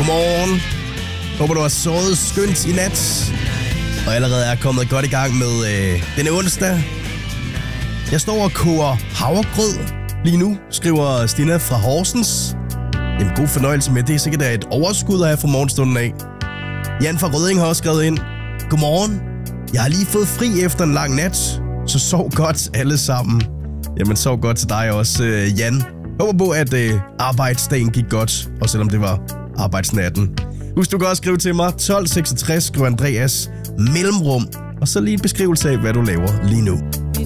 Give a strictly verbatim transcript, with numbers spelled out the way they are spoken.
Godmorgen. Håber, du har sovet skønt i nat. Og allerede er kommet godt i gang med øh, denne onsdag. Jeg står og koger havregrød lige nu, skriver Stina fra Horsens. Jamen, god fornøjelse med det. Det er sikkert et overskud at have fra morgenstunden af. Jan fra Rødding har også skrevet ind. Godmorgen. Jeg har lige fået fri efter en lang nat, så sov godt alle sammen. Jamen, sov godt til dig også, øh, Jan. Håber på, at øh, arbejdsdagen gik godt, og selvom det var arbejdsnatten. Husk, du kan også skrive til mig. tolv seksogtres, skriver Andreas. Mellemrum. Og så lige en beskrivelse af, hvad du laver lige nu.